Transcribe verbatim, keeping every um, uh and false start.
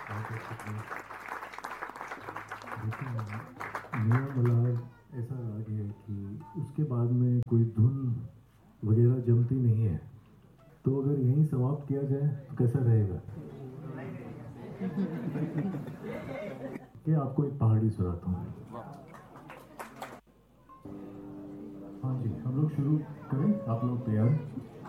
मेरा मतलब ऐसा राग है कि उसके बाद में कोई धुन वगैरह जमती नहीं है, तो अगर यहीं समाप्त किया जाए तो कैसा रहेगा? कि आपको एक पहाड़ी सुनाता हूँ। हाँ जी, हम लोग शुरू करें, आप लोग तैयार?